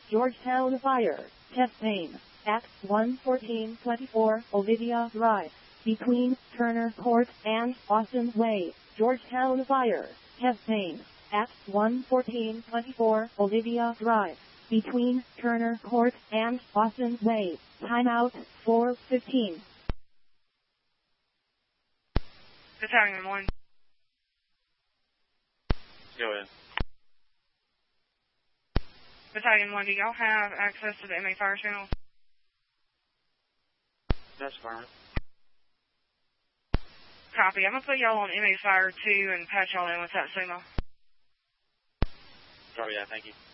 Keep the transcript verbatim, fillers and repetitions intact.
Georgetown Fire, test name, at one fourteen twenty-four Olivia Drive, between Turner Court and Austin Way, Georgetown Fire, test name, at one fourteen twenty-four Olivia Drive, between Turner Court and Austin Way, timeout four fifteen. Battalion one. Go ahead. Battalion one, do y'all have access to the M A fire channel? That's fine. Copy. I'm going to put y'all on M A fire two and patch y'all in with that SUMA. Sorry, yeah, thank you.